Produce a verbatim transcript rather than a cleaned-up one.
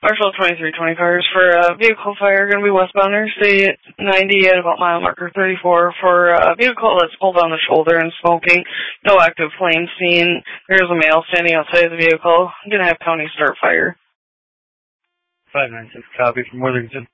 Marshall twenty-three twenty cars for uh, vehicle fire, going to be westbound Interstate ninety at about mile marker thirty-four for a uh, vehicle that's pulled on the shoulder and smoking. No active flame seen. There's a male standing outside the vehicle. I'm going to have county start fire. five nine six, copy from Worthington.